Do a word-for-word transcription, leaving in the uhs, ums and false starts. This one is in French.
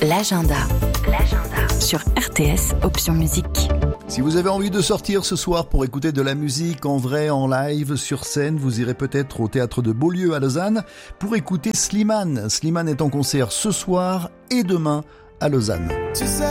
L'agenda. L'agenda. Sur R T S, option musique. Si vous avez envie de sortir ce soir pour écouter de la musique en vrai, en live, sur scène, vous irez peut-être au Théâtre de Beaulieu à Lausanne pour écouter Slimane. Slimane est en concert ce soir et demain à Lausanne. Tu sais,